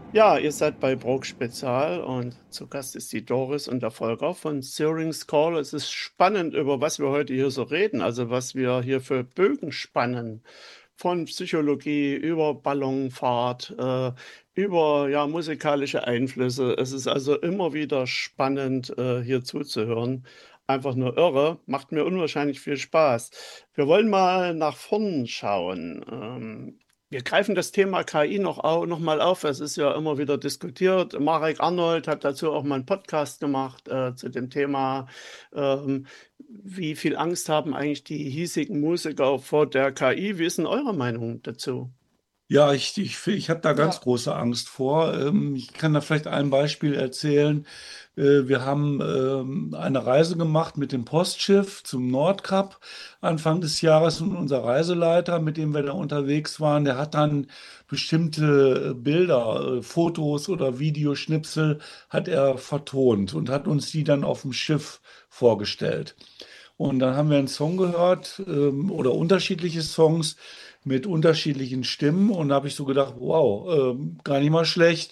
Ja, ihr seid bei Brok Spezial und zu Gast ist die Doris und der Volker von Syrinx Call. Es ist spannend, über was wir heute hier so reden, also was wir hier für Bögen spannen. Von Psychologie über Ballonfahrt, über ja, musikalische Einflüsse. Es ist also immer wieder spannend, hier zuzuhören. Einfach nur irre, macht mir unwahrscheinlich viel Spaß. Wir wollen mal nach vorn schauen. Wir greifen das Thema KI noch mal auf. Es ist ja immer wieder diskutiert. Marek Arnold hat dazu auch mal einen Podcast gemacht zu dem Thema. Ähm, Wie viel Angst haben eigentlich die hiesigen Musiker vor der KI? Wie ist denn eure Meinung dazu? Ja, ich habe da ganz Ja, große Angst vor. Ich kann da vielleicht ein Beispiel erzählen. Wir haben eine Reise gemacht mit dem Postschiff zum Nordkap Anfang des Jahres und unser Reiseleiter, mit dem wir da unterwegs waren, der hat dann bestimmte Bilder, Fotos oder Videoschnipsel hat er vertont und hat uns die dann auf dem Schiff vorgestellt. Und dann haben wir einen Song gehört, oder unterschiedliche Songs mit unterschiedlichen Stimmen. Und da habe ich so gedacht, wow, gar nicht mal schlecht.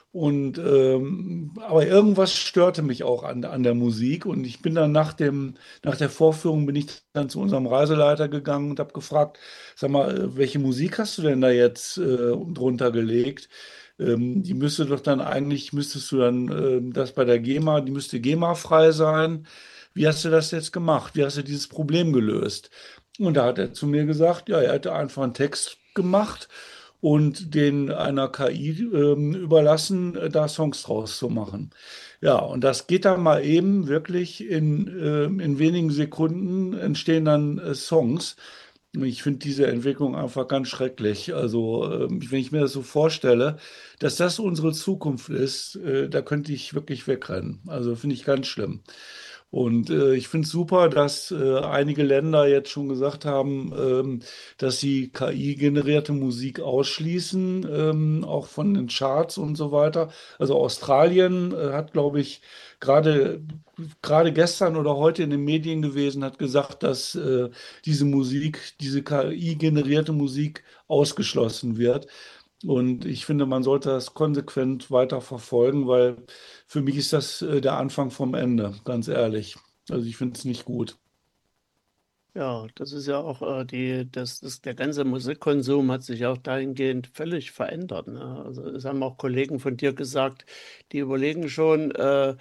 Aber irgendwas störte mich auch an der Musik. Und ich bin dann nach der Vorführung bin ich dann zu unserem Reiseleiter gegangen und habe gefragt, sag mal, welche Musik hast du denn da jetzt drunter gelegt? Die müsste doch dann eigentlich, müsstest du dann das bei der GEMA, die müsste GEMA-frei sein. Wie hast du das jetzt gemacht? Wie hast du dieses Problem gelöst? Und da hat er zu mir gesagt, ja, er hätte einfach einen Text gemacht und den einer KI überlassen, da Songs draus zu machen. Ja, und das geht dann mal eben wirklich in wenigen Sekunden entstehen dann Songs. Ich finde diese Entwicklung einfach ganz schrecklich. Also, wenn ich mir das so vorstelle, dass das unsere Zukunft ist, da könnte ich wirklich wegrennen. Also, finde ich ganz schlimm. Und ich finde es super, dass einige Länder jetzt schon gesagt haben, dass sie KI-generierte Musik ausschließen, auch von den Charts und so weiter. Also Australien hat, glaube ich, gerade gerade gestern oder heute in den Medien gewesen, hat gesagt, dass diese Musik, diese KI-generierte Musik ausgeschlossen wird. Und ich finde, man sollte das konsequent weiter verfolgen, weil für mich ist das der Anfang vom Ende, ganz ehrlich. Also ich finde es nicht gut. Ja, das ist ja auch der ganze Musikkonsum hat sich auch dahingehend völlig verändert. Ne? Also es haben auch Kollegen von dir gesagt, die überlegen schon,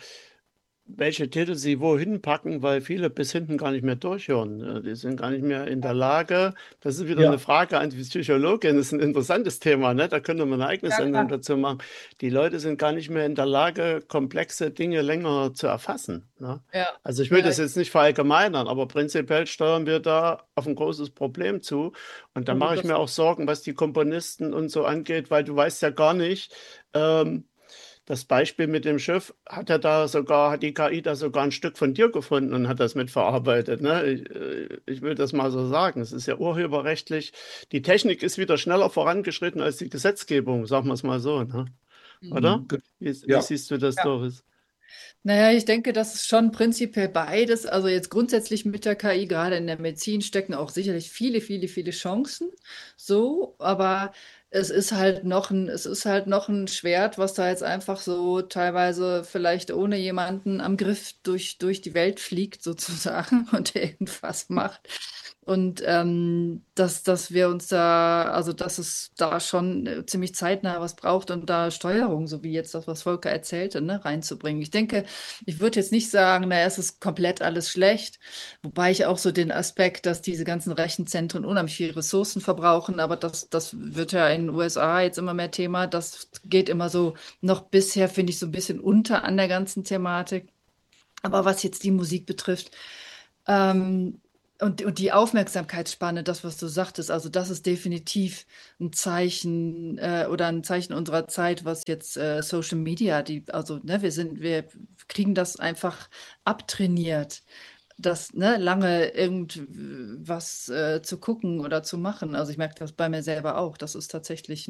welche Titel sie wohin packen, weil viele bis hinten gar nicht mehr durchhören. Die sind gar nicht mehr in der Lage. Das ist wieder eine Ja, Frage an die Psychologin. Das ist ein interessantes Thema, ne? Da könnte man eine eigene ja Sendung klar. dazu machen. Die Leute sind gar nicht mehr in der Lage, komplexe Dinge länger zu erfassen. Ne? Ja, Also ich will ja, das jetzt nicht verallgemeinern, aber prinzipiell steuern wir da auf ein großes Problem zu. Und da mache ich mir 100%. auch Sorgen, was die Komponisten und so angeht, weil du weißt ja gar nicht, ähm, das Beispiel mit dem Schiff hat die KI da sogar ein Stück von dir gefunden und hat das mitverarbeitet. Ne? Ich will das mal so sagen. Es ist ja urheberrechtlich. Die Technik ist wieder schneller vorangeschritten als die Gesetzgebung, sagen wir es mal so. Ne? Oder? mhm, Wie ja, siehst du das, Ja. Doris? Naja, ich denke, das ist schon prinzipiell beides. Also jetzt grundsätzlich mit der KI, gerade in der Medizin, stecken auch sicherlich viele, viele, viele Chancen. So, aber es ist halt noch ein Schwert, was da jetzt einfach so teilweise vielleicht ohne jemanden am Griff durch die Welt fliegt, sozusagen, und irgendwas macht. Und dass wir uns da, also dass es da schon ziemlich zeitnah was braucht und da Steuerung, so wie jetzt das, was Volker erzählte, ne, reinzubringen. Ich denke, ich würde jetzt nicht sagen, naja, es ist komplett alles schlecht, wobei ich auch so den Aspekt, dass diese ganzen Rechenzentren unheimlich viel Ressourcen verbrauchen, aber das wird ja in den USA jetzt immer mehr Thema. Das geht immer so noch bisher, finde ich, so ein bisschen unter an der ganzen Thematik. Aber was jetzt die Musik betrifft, ähm, und die Aufmerksamkeitsspanne, das, was du sagtest, also das ist definitiv ein Zeichen oder ein Zeichen unserer Zeit, was jetzt Social Media, also ne, wir kriegen das einfach abtrainiert, das ne, lange irgendwas zu gucken oder zu machen. Also ich merke das bei mir selber auch. Das ist tatsächlich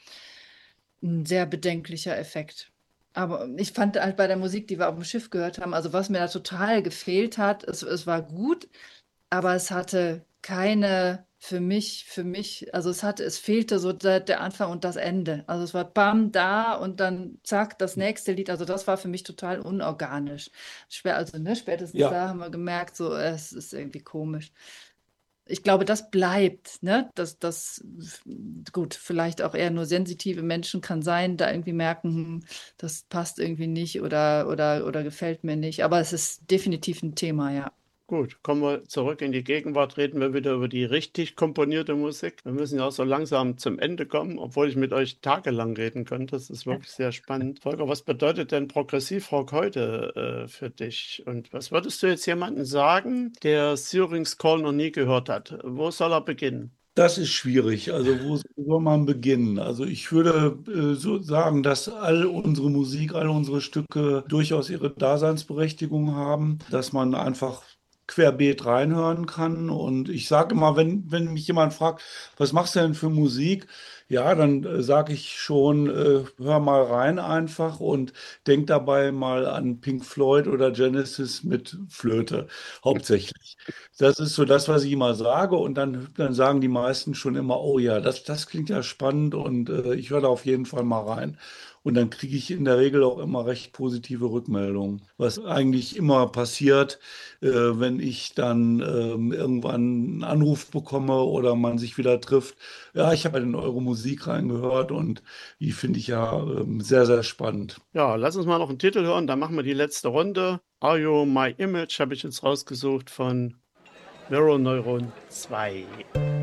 ein sehr bedenklicher Effekt. Aber ich fand halt bei der Musik, die wir auf dem Schiff gehört haben, also was mir da total gefehlt hat, es war gut, aber es hatte keine also es fehlte so der Anfang und das Ende. Also es war bam, da und dann zack, das nächste Lied. Also das war für mich total unorganisch. Also ne, spätestens Ja, da haben wir gemerkt, so es ist irgendwie komisch. Ich glaube, das bleibt, ne? Gut, vielleicht auch eher nur sensitive Menschen kann sein, da irgendwie merken, das passt irgendwie nicht oder gefällt mir nicht. Aber es ist definitiv ein Thema, ja. Gut, kommen wir zurück in die Gegenwart, reden wir wieder über die richtig komponierte Musik. Wir müssen ja auch so langsam zum Ende kommen, obwohl ich mit euch tagelang reden könnte. Das ist wirklich sehr spannend. Volker, was bedeutet denn Progressivrock heute für dich? Und was würdest du jetzt jemandem sagen, der Syrinx Call noch nie gehört hat? Wo soll er beginnen? das ist schwierig. Also wo soll man beginnen? Also ich würde so sagen, dass all unsere Musik, all unsere Stücke durchaus ihre Daseinsberechtigung haben, dass man einfach querbeet reinhören kann. Und ich sage immer, wenn mich jemand fragt, was machst du denn für Musik? Ja, dann sage ich schon, hör mal rein einfach und denk dabei mal an Pink Floyd oder Genesis mit Flöte, hauptsächlich. Das ist so das, was ich immer sage. Und dann sagen die meisten schon immer, oh ja, das klingt ja spannend und ich höre da auf jeden Fall mal rein. Und dann kriege ich in der Regel auch immer recht positive Rückmeldungen. Was eigentlich immer passiert, wenn ich dann irgendwann einen Anruf bekomme oder man sich wieder trifft. Ja, ich habe in eure Musik reingehört und die finde ich ja sehr, sehr spannend. Ja, lass uns mal noch einen Titel hören, dann machen wir die letzte Runde. Are You My Image habe ich jetzt rausgesucht von Mirror Neuron 2.